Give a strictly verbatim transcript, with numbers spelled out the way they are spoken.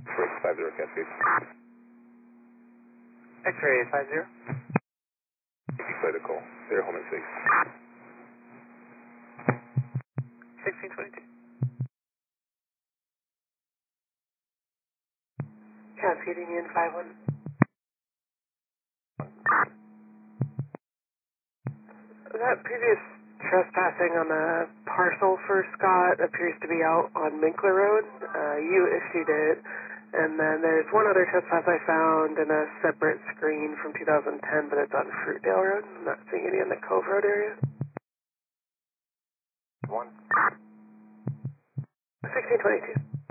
First five zero Cascade. X-ray five zero. You play the call. They're home and safe. sixteen twenty-two. Cascading in five one. That previous trespassing on the parcel for Scott appears to be out on Minkler Road. Uh, you issued it. And then there's one other trespass I found in a separate screen from two thousand ten, but it's on Fruitdale Road. I'm not seeing any in the Cove Road area. One. sixteen twenty-two.